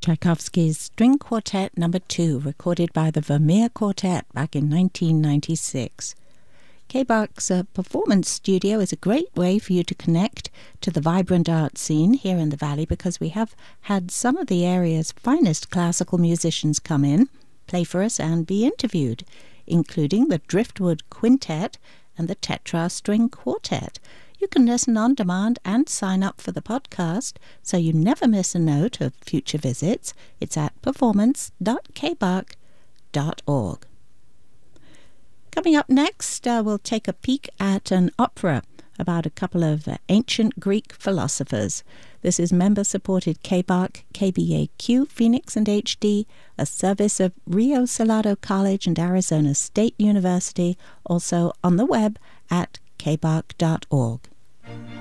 Tchaikovsky's String Quartet No. 2, recorded by the Vermeer Quartet back in 1996. K-Bach's performance studio is a great way for you to connect to the vibrant art scene here in the Valley, because we have had some of the area's finest classical musicians come in, play for us and be interviewed, including the Driftwood Quintet and the Tetra String Quartet. You can listen on demand and sign up for the podcast so you never miss a note of future visits. It's at performance.kbach.org. Coming up next, we'll take a peek at an opera about a couple of ancient Greek philosophers. This is member-supported K-Bach, KBAQ, Phoenix and HD, a service of Rio Salado College and Arizona State University, also on the web at kbach.org.